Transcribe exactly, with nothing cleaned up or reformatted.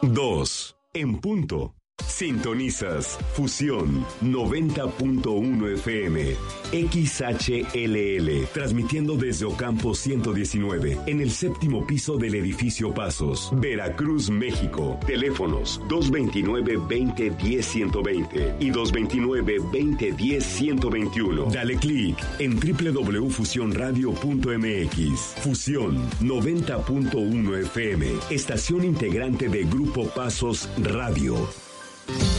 dos, en punto. Sintonizas Fusión noventa punto uno F M, X H L L, transmitiendo desde Ocampo ciento diecinueve, en el séptimo piso del edificio Pasos, Veracruz, México. Teléfonos dos veintinueve, veinte, diez, ciento veinte y dos veintinueve, veinte, diez, ciento veintiuno. Dale clic en doble u doble u doble u punto fusión radio punto m x. Fusión noventa punto uno F M, estación integrante de Grupo Pasos Radio.